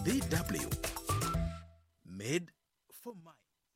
DW. Made for mind.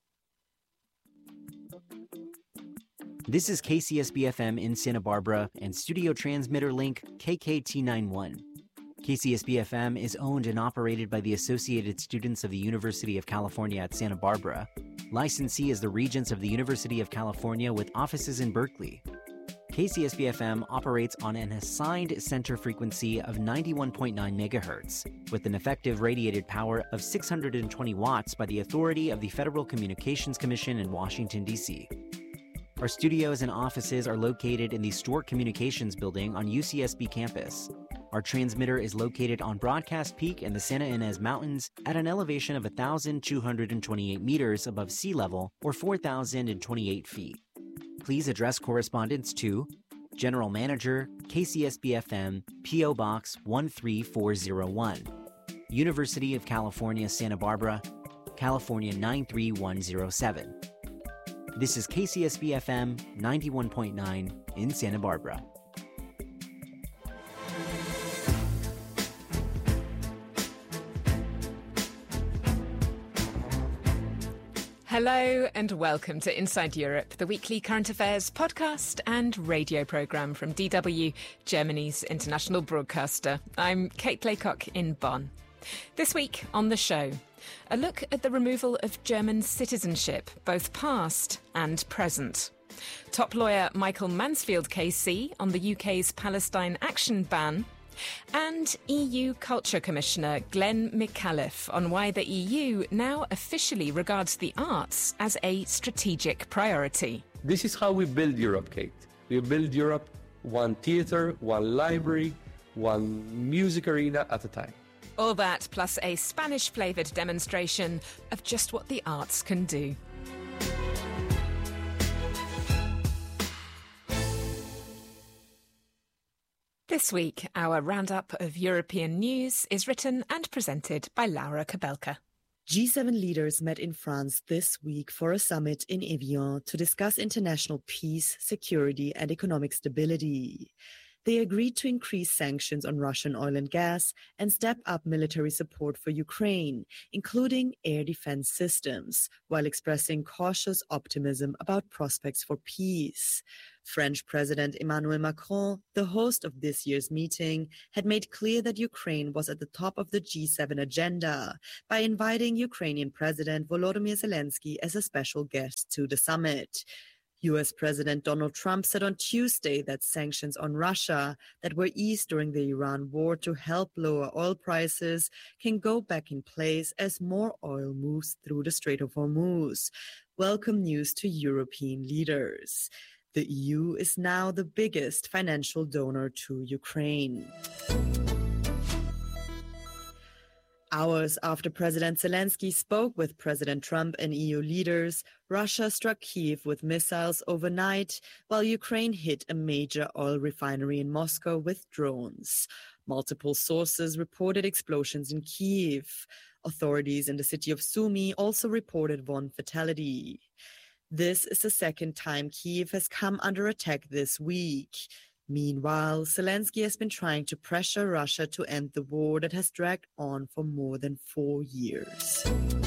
This is KCSB-FM in Santa Barbara and studio transmitter link KKT91. KCSB-FM is owned and operated by the Associated Students of the University of California at Santa Barbara. Licensee is the Regents of the University of California with offices in Berkeley. KCSB-FM operates on an assigned center frequency of 91.9 megahertz with an effective radiated power of 620 watts by the authority of the Federal Communications Commission in Washington, D.C. Our studios and offices are located in the Stewart Communications Building on UCSB campus. Our transmitter is located on Broadcast Peak in the Santa Ynez Mountains at an elevation of 1,228 meters above sea level or 4,028 feet. Please address correspondence to General Manager, KCSB-FM, P.O. Box 13401, University of California, Santa Barbara, California 93107. This is KCSB-FM 91.9 in Santa Barbara. Hello and welcome to Inside Europe, the weekly current affairs podcast and radio programme from DW, Germany's international broadcaster. I'm Kate Laycock in Bonn. This week on the show, a look at the removal of German citizenship, both past and present. Top lawyer Michael Mansfield KC on the UK's Palestine action ban. And EU Culture Commissioner Glenn McAuliffe on why the EU now officially regards the arts as a strategic priority. This is how we build Europe, Kate. We build Europe one theatre, one library, one music arena at a time. All that plus a Spanish-flavoured demonstration of just what the arts can do. This week, our roundup of European news is written and presented by Laura Kabelka. G7 leaders met in France this week for a summit in Evian to discuss international peace, security and economic stability. They agreed to increase sanctions on Russian oil and gas and step up military support for Ukraine, including air defense systems, while expressing cautious optimism about prospects for peace. French President Emmanuel Macron, the host of this year's meeting, had made clear that Ukraine was at the top of the G7 agenda by inviting Ukrainian President Volodymyr Zelensky as a special guest to the summit. U.S. President Donald Trump said on Tuesday that sanctions on Russia that were eased during the Iran war to help lower oil prices can go back in place as more oil moves through the Strait of Hormuz. Welcome news to European leaders. The EU is now the biggest financial donor to Ukraine. Hours after President Zelensky spoke with President Trump and EU leaders, Russia struck Kyiv with missiles overnight, while Ukraine hit a major oil refinery in Moscow with drones. Multiple sources reported explosions in Kyiv. Authorities in the city of Sumy also reported one fatality. This is the second time Kyiv has come under attack this week. Meanwhile, Zelensky has been trying to pressure Russia to end the war that has dragged on for more than 4 years.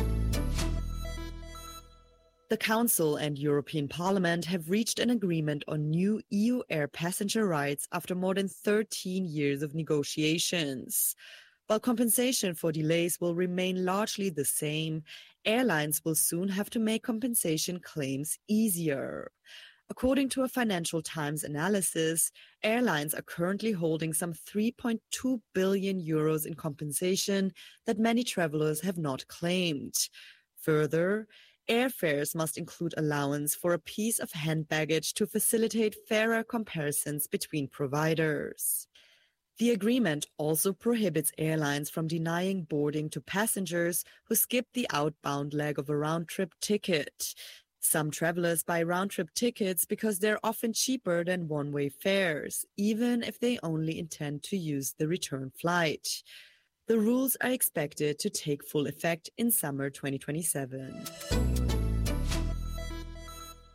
The Council and European Parliament have reached an agreement on new EU air passenger rights after more than 13 years of negotiations. While compensation for delays will remain largely the same, airlines will soon have to make compensation claims easier. According to a Financial Times analysis, airlines are currently holding some 3.2 billion euros in compensation that many travelers have not claimed. Further, airfares must include allowance for a piece of hand baggage to facilitate fairer comparisons between providers. The agreement also prohibits airlines from denying boarding to passengers who skip the outbound leg of a round-trip ticket. Some travelers buy round-trip tickets because they're often cheaper than one-way fares, even if they only intend to use the return flight. The rules are expected to take full effect in summer 2027.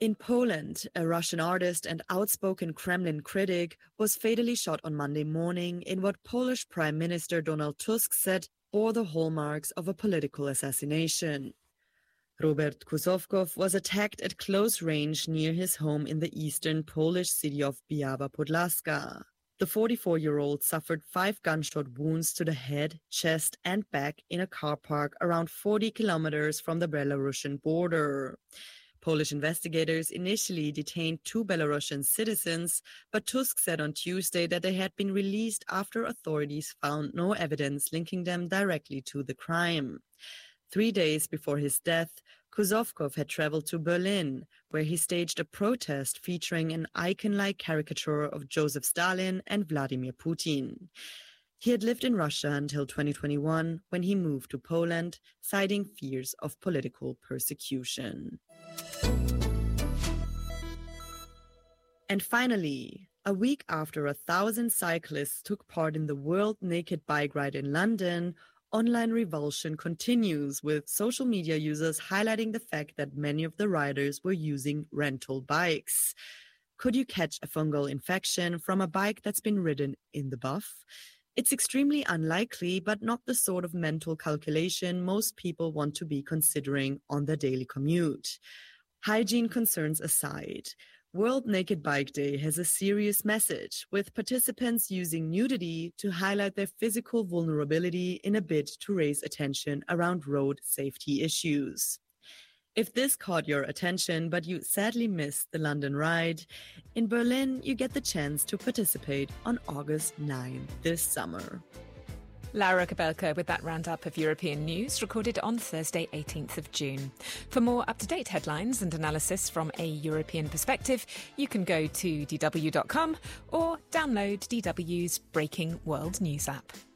In Poland, a Russian artist and outspoken Kremlin critic was fatally shot on Monday morning in what Polish Prime Minister Donald Tusk said bore the hallmarks of a political assassination. Robert Kuzovkov was attacked at close range near his home in the eastern Polish city of Biała Podlaska. The 44-year-old suffered 5 gunshot wounds to the head, chest, and back in a car park around 40 kilometers from the Belarusian border. Polish investigators initially detained 2 Belarusian citizens, but Tusk said on Tuesday that they had been released after authorities found no evidence linking them directly to the crime. 3 days before his death, Kuzovkov had traveled to Berlin, where he staged a protest featuring an icon-like caricature of Joseph Stalin and Vladimir Putin. He had lived in Russia until 2021, when he moved to Poland, citing fears of political persecution. And finally, a week after 1,000 cyclists took part in the World Naked Bike Ride in London, online revulsion continues, with social media users highlighting the fact that many of the riders were using rental bikes. Could you catch a fungal infection from a bike that's been ridden in the buff? It's extremely unlikely, but not the sort of mental calculation most people want to be considering on their daily commute. Hygiene concerns aside, World Naked Bike Day has a serious message, with participants using nudity to highlight their physical vulnerability in a bid to raise attention around road safety issues. If this caught your attention, but you sadly missed the London ride, in Berlin you get the chance to participate on August 9 this summer. Laura Kabelka with that roundup of European news recorded on Thursday 18th of June. For more up-to-date headlines and analysis from a European perspective, you can go to dw.com or download DW's Breaking World News app.